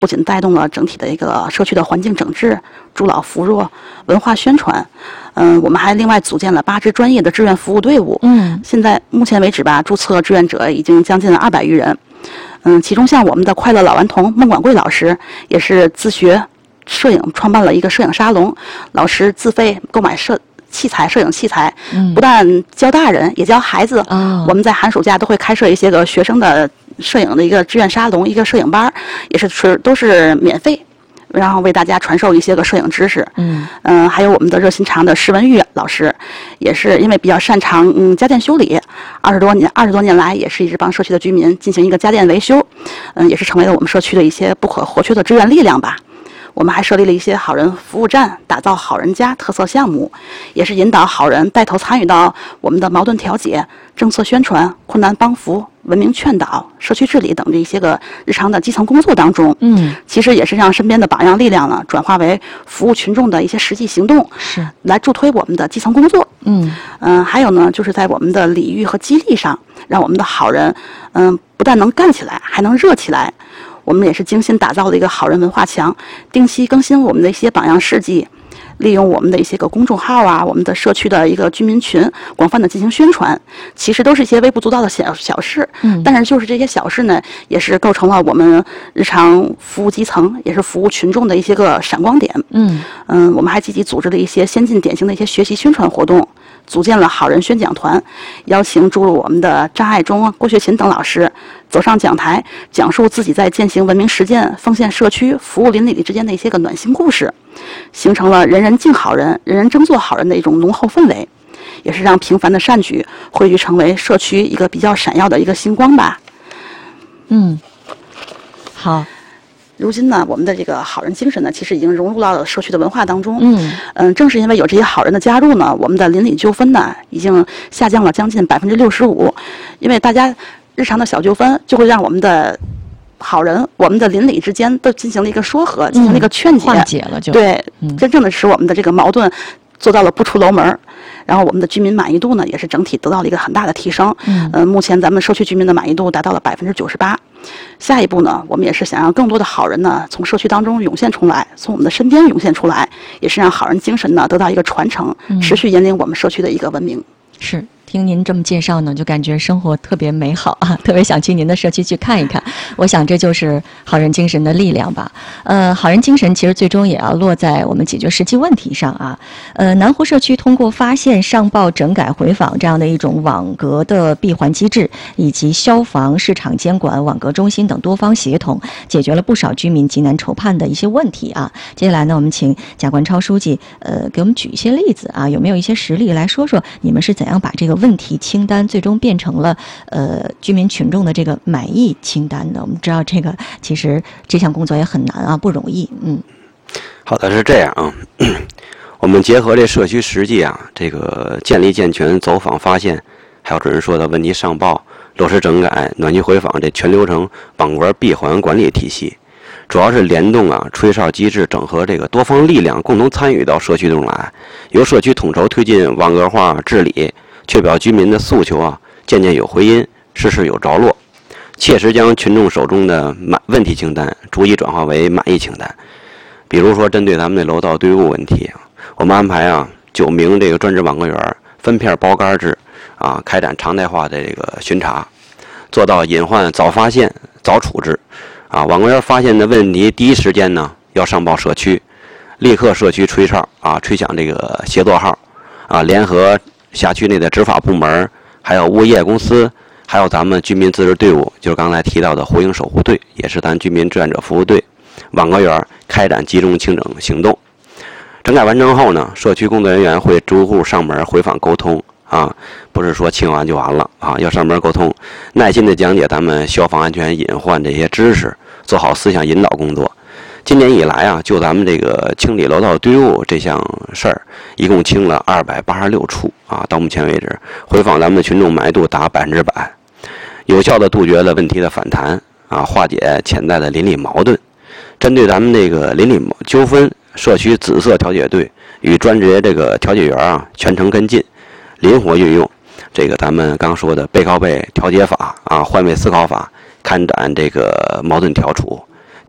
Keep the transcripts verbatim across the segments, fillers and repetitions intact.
不仅带动了整体的一个社区的环境整治、助老扶弱、文化宣传，嗯，我们还另外组建了八支专业的志愿服务队伍。嗯，现在目前为止吧，注册志愿者已经将近了二百余人。嗯，其中像我们的快乐老顽童孟广贵老师，也是自学摄影，创办了一个摄影沙龙，老师自费购买摄器材、摄影器材，嗯、不但教大人，也教孩子。哦、我们在寒暑假都会开设一些个学生的摄影的一个志愿沙龙，一个摄影班，也是是都是免费。然后为大家传授一些个摄影知识，嗯嗯、呃，还有我们的热心肠的施文玉老师，也是因为比较擅长嗯家电修理，二十多年二十多年来也是一直帮社区的居民进行一个家电维修，嗯，也是成为了我们社区的一些不可或缺的支援力量吧。我们还设立了一些好人服务站，打造好人家特色项目，也是引导好人带头参与到我们的矛盾调解、政策宣传、困难帮扶、文明劝导、社区治理等这一些个日常的基层工作当中。嗯，其实也是让身边的榜样力量呢，转化为服务群众的一些实际行动，是来助推我们的基层工作。嗯嗯、呃，还有呢，就是在我们的礼遇和激励上，让我们的好人，嗯、呃，不但能干起来，还能热起来。我们也是精心打造了一个好人文化墙，定期更新我们的一些榜样事迹，利用我们的一些个公众号啊，我们的社区的一个居民群，广泛的进行宣传。其实都是一些微不足道的小小事，嗯，但是就是这些小事呢，也是构成了我们日常服务基层，也是服务群众的一些个闪光点。嗯嗯，我们还积极组织了一些先进典型的一些学习宣传活动。组建了好人宣讲团，邀请诸如我们的张爱忠、郭学勤等老师走上讲台，讲述自己在践行文明实践、奉献社区、服务邻里之间的一些个暖心故事，形成了人人敬好人、人人争做好人的一种浓厚氛围，也是让平凡的善举汇聚成为社区一个比较闪耀的一个星光吧。 嗯，好。 如今呢，我们的这个好人精神呢，其实已经融入到了社区的文化当中。嗯嗯，正是因为有这些好人的加入呢，我们的邻里纠纷呢，已经下降了将近百分之六十五。因为大家日常的小纠纷，就会让我们的好人、我们的邻里之间都进行了一个说和，进行了一个劝解， 嗯、化解了就对，嗯、真正的使我们的这个矛盾做到了不出楼门。然后我们的居民满意度呢，也是整体得到了一个很大的提升。嗯，呃，目前咱们社区居民的满意度达到了百分之九十八。下一步呢，我们也是想让更多的好人呢，从社区当中涌现出来，从我们的身边涌现出来，也是让好人精神呢得到一个传承，持续引领我们社区的一个文明。 是。听您这么介绍呢，就感觉生活特别美好啊，特别想去您的社区去看一看。我想这就是好人精神的力量吧。呃，好人精神其实最终也要落在我们解决实际问题上啊。呃，南湖社区通过发现、上报、整改、回访这样的一种网格的闭环机制，以及消防、市场监管、网格中心等多方协同，解决了不少居民急难愁盼的一些问题啊。接下来呢，我们请贾冠超书记呃给我们举一些例子啊，有没有一些实例来说说你们是怎样把这个问题清单最终变成了呃居民群众的这个满意清单的？我们知道这个其实这项工作也很难啊，不容易。嗯， 好的，是这样啊。我们结合这社区实际啊，这个建立健全走访发现，还有主任说的问题上报、落实整改、暖心回访这全流程网格闭环管理体系，主要是联动啊吹哨机制，整合这个多方力量，共同参与到社区中来，由社区统筹推进网格化治理。确保居民的诉求啊，件件有回音，事事有着落，切实将群众手中的满问题清单逐一转化为满意清单。比如说，针对咱们的楼道堆物问题，我们安排啊九名这个专职网格员分片包干制啊，开展常态化的这个巡查，做到隐患早发现、早处置。啊，网格员发现的问题，第一时间呢要上报社区，立刻社区吹哨啊，吹响这个协作号啊，联合辖区内的执法部门，还有物业公司，还有咱们居民自治队伍，就是刚才提到的湖影守护队，也是咱居民志愿者服务队，网格员开展集中清整行动。整改完成后呢，社区工作人员会逐户上门回访沟通啊，不是说清完就完了啊，要上门沟通，耐心的讲解咱们消防安全隐患这些知识，做好思想引导工作。今年以来啊，就咱们这个清理楼道堆物这项事儿，一共清了二百八十六处啊。到目前为止，回访咱们的群众满意度达百分之百，有效的杜绝了问题的反弹啊，化解潜在的邻里矛盾。针对咱们这个邻里纠纷，社区紫色调解队与专职这个调解员啊，全程跟进，灵活运用这个咱们刚说的背靠背调解法啊，换位思考法，开展这个矛盾调处。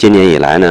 今年以来呢，